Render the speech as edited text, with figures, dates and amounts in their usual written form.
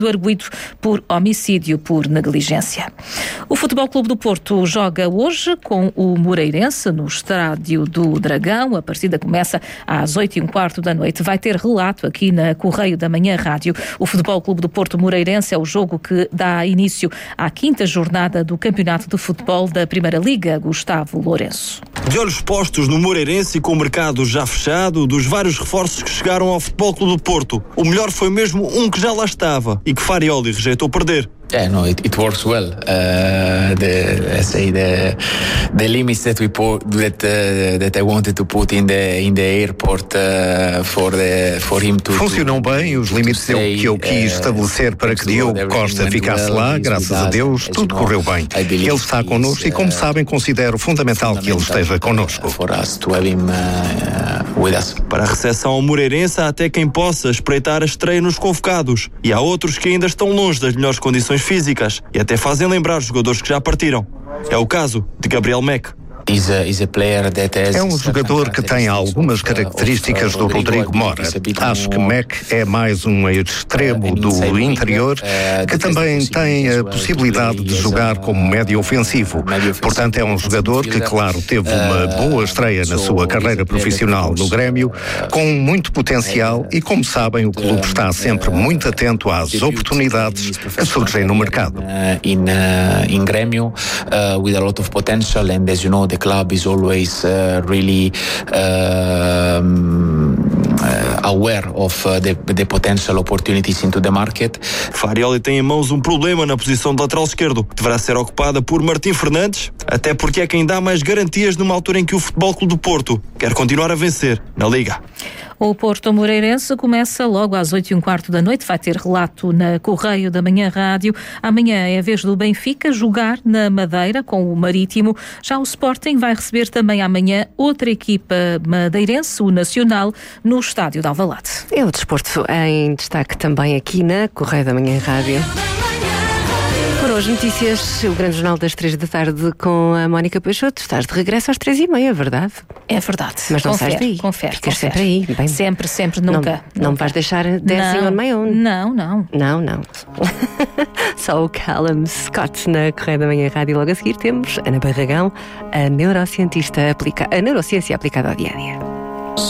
arguido por homicídio por negligência. O Futebol Clube do Porto joga hoje com o Moreirense no Estádio do Dragão. A partida começa às 8h15 da noite. Vai ter relato aqui na Correio da Manhã Rádio. O Futebol Clube do Porto Moreirense é o jogo que dá início à 5ª jornada do Campeonato de Futebol da Primeira Liga. Gustavo Lourenço. De olhos postos no Moreirense e com o mercado já fechado, dos vários reforços que chegaram ao Futebol Clube do Porto, o melhor foi mesmo um que já lá estava e que Farioli rejeitou perder. Yeah, no, it works well. The limits that we put that I wanted to put in the airport for him to. Funcionam bem os limites que eu quis estabelecer para que Diogo Costa ficasse lá. Graças a Deus, tudo correu bem. Ele está connosco e, como sabem, considero fundamental que ele esteja connosco. Para a recepção ao Moreirense, há até quem possa espreitar a estreia nos convocados. E há outros que ainda estão longe das melhores condições físicas e até fazem lembrar os jogadores que já partiram. É o caso de Gabriel Meck. É um jogador que tem algumas características do Rodrigo Mora. Acho que Meck é mais um extremo do interior que também tem a possibilidade de jogar como médio ofensivo. Portanto, é um jogador que, claro, teve uma boa estreia na sua carreira profissional no Grêmio, com muito potencial e, como sabem, o clube está sempre muito atento às oportunidades que surgem no mercado. In Grêmio, with a lot of potential, and as you know, the club is always really aware of the potential opportunities into the market. Farioli tem em mãos um problema na posição de lateral esquerdo. Deverá ser ocupada por Martim Fernandes, até porque é quem dá mais garantias numa altura em que o Futebol Clube do Porto quer continuar a vencer na Liga. O Porto Moreirense começa logo às 8h15 da noite. Vai ter relato na Correio da Manhã Rádio. Amanhã é a vez do Benfica jogar na Madeira com o Marítimo. Já o Sporting vai receber também amanhã outra equipa madeirense, o Nacional, no estádio de Alvalade. É o desporto em destaque também aqui na Correio da Manhã Rádio. Por hoje, notícias, o Grande Jornal das 3 da tarde com a Mónica Peixoto. Estás de regresso às 3h30, verdade? É verdade. Mas não sais daí. Confere. Ficas sempre aí. Bem. Sempre, nunca. Não me vais deixar dancing on my own. Não. Só o Callum Scott na Correio da Manhã Rádio. Logo a seguir temos Ana Barragão, a neurociência aplicada ao dia a dia.